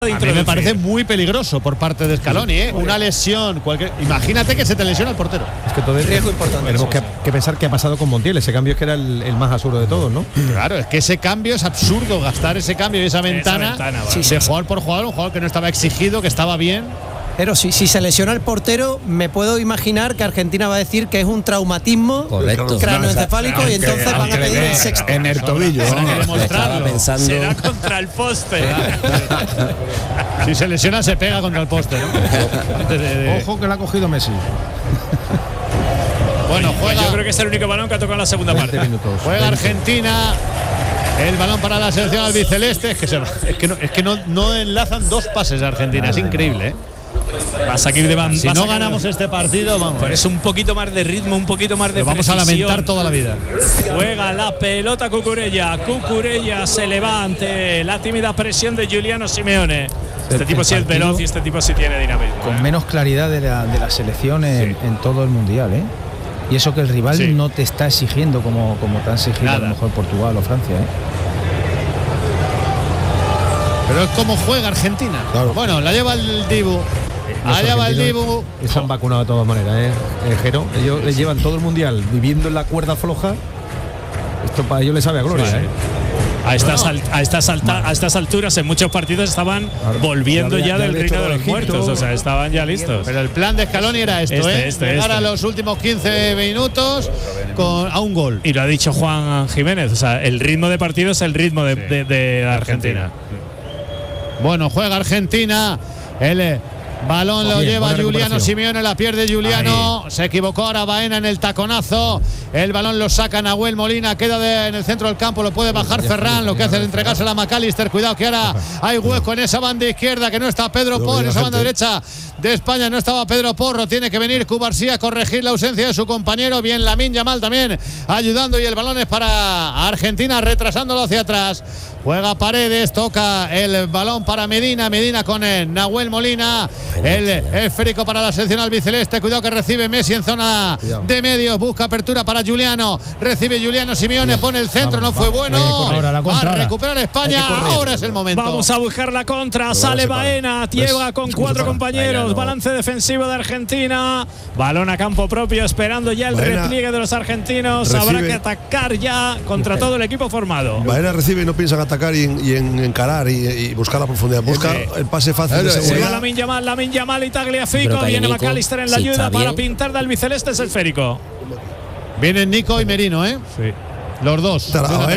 A mí me parece muy peligroso por parte de Scaloni, ¿eh? Una lesión, imagínate que se te lesiona el portero. Es que todo es riesgo importante. Tenemos que pensar qué ha pasado con Montiel. Ese cambio es que era el más absurdo de todos, ¿no? Claro, es que ese cambio es absurdo, gastar ese cambio y esa ventana de jugador por jugador, un jugador que no estaba exigido, que estaba bien. Pero si se lesiona el portero, me puedo imaginar que Argentina va a decir que es un traumatismo craneoencefálico y entonces van a pedir el sexto. En el tobillo. Será contra el poste. Si se lesiona, se pega contra el poste, ¿no? Ojo que la ha cogido Messi. Bueno, juega. Yo creo que es el único balón que ha tocado en la segunda parte. Juega Argentina. El balón para la selección albiceleste. Es que no enlazan dos pases a Argentina. Es increíble, ¿eh? Va a salir de banda. Si no ganamos este partido, vamos. Pero es un poquito más de ritmo, un poquito más de vamos precisión. a lamentar toda la vida. Juega la pelota Cucurella. Cucurella se levante. La tímida presión de Giuliano Simeone. Este tipo sí es veloz y este tipo sí tiene dinamismo. Con menos claridad de la selección en todo el mundial, ¿eh? Y eso que el rival no te está exigiendo como te ha exigido a lo mejor Portugal o Francia, ¿eh? Pero es como juega Argentina. Claro. Bueno, la lleva el Dibu. Allá va el Dibu. Se han vacunado de todas maneras, Jero. Ellos les llevan todo el mundial viviendo en la cuerda floja. Esto para ellos les sabe a gloria, sí. A estas alturas en muchos partidos estaban volviendo ya del reino de los muertos, o sea, estaban ya listos. Pero el plan de Scaloni era esto, llegar a los últimos 15 minutos a un gol. Y lo ha dicho Juan Jiménez, o sea, el ritmo de partido es el ritmo de Argentina. Bueno, juega Argentina. El balón lo lleva Giuliano Simeone, la pierde Giuliano. Se equivocó ahora Baena en el taconazo. El balón lo saca Nahuel Molina, queda en el centro del campo, lo puede bajar Ferran, lo que hace es entregársela a McAllister. Cuidado que ahora hay hueco en esa banda izquierda, que no está Pedro Porro, en esa banda derecha de España no estaba Pedro Porro. Tiene que venir Cubarsí a corregir la ausencia de su compañero. Bien Lamine Yamal también ayudando, y el balón es para Argentina, retrasándolo hacia atrás. Juega Paredes, toca el balón para Medina con Nahuel Molina. El esférico para la selección albiceleste. Cuidado que recibe Messi en zona de medios. Busca apertura para Giuliano. Recibe Giuliano Simeone, pone el centro, no fue bueno. Va a recuperar España. Ahora es el momento. Vamos a buscar la contra. Sale Baena, llega con 4 compañeros. Balance defensivo de Argentina. Balón a campo propio, esperando ya el repliegue de los argentinos. Habrá que atacar ya contra todo el equipo formado. Baena recibe y no piensa en atacar y en encarar y buscar la profundidad. Busca el pase fácil de seguridad. Se va Lamine Yamal y Tagliafico. Viene McAllister en la ayuda para pintar de albiceleste ese esférico. Vienen Nico y Merino, ¿eh? Sí. Los dos.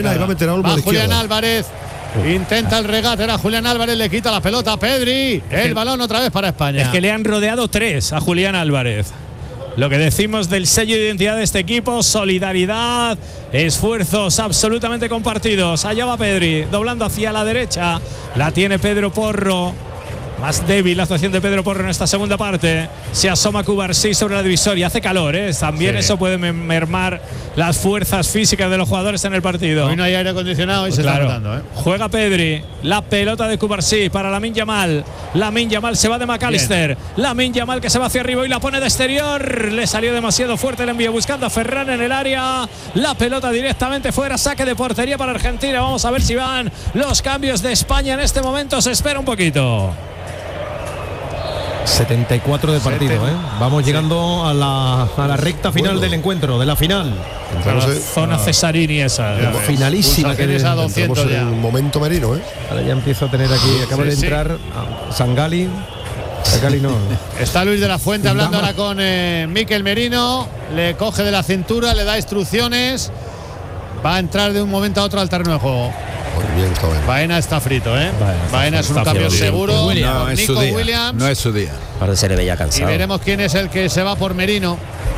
Va Julián Álvarez. Intenta el regate, era Julián Álvarez, le quita la pelota a Pedri. El balón otra vez para España. Es que le han rodeado 3 a Julián Álvarez. Lo que decimos del sello de identidad de este equipo: solidaridad, esfuerzos absolutamente compartidos. Allá va Pedri, doblando hacia la derecha. La tiene Pedro Porro. Más débil la actuación de Pedro Porro en esta segunda parte. Se asoma Cubarsí sobre la divisoria. Hace calor, ¿eh? También eso puede mermar las fuerzas físicas de los jugadores en el partido. Hoy no hay aire acondicionado y se está notando, ¿eh? Juega Pedri. La pelota de Cubarsí para Lamine Yamal. Lamine Yamal se va de McAllister. Lamine Yamal que se va hacia arriba y la pone de exterior. Le salió demasiado fuerte el envío buscando a Ferran en el área. La pelota directamente fuera. Saque de portería para Argentina. Vamos a ver si van los cambios de España en este momento. Se espera un poquito. 74 de partido, Vamos llegando a la recta final del encuentro, de la final. La zona Cesarini esa. Finalísima, que es a 200 ya. Un momento Merino, Ahora ya empiezo a tener aquí, acaba de entrar Sangali. Sangali no. Está Luis de la Fuente hablando ahora con Mikel Merino. Le coge de la cintura, le da instrucciones. Va a entrar de un momento a otro al terreno de juego. Bien, está bien. Baena está frito, Baena es un cambio seguro. Nico Williams. No es su día. Ahora se le veía cansado. Y veremos quién es el que se va por Merino.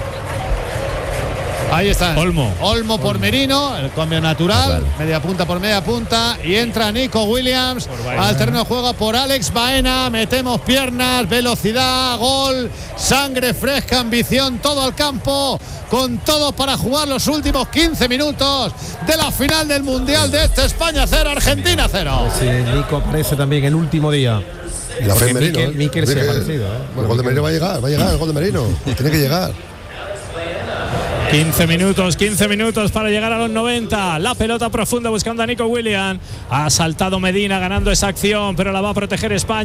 Ahí está. Olmo por Merino, el cambio natural. Media punta por media punta. Y entra Nico Williams al terreno de juego por Alex Baena. Metemos piernas, velocidad, gol, sangre fresca, ambición, todo al campo. Con todo para jugar los últimos 15 minutos de la final del Mundial de España 0, Argentina 0. Sí, Nico aparece también el último día. Y la fe Merino. Mikel se ha aparecido. El gol de Merino va a llegar el gol de Merino. Tiene que llegar. 15 minutos para llegar a los 90. La pelota profunda buscando a Nico Williams. Ha saltado Medina ganando esa acción, pero la va a proteger España.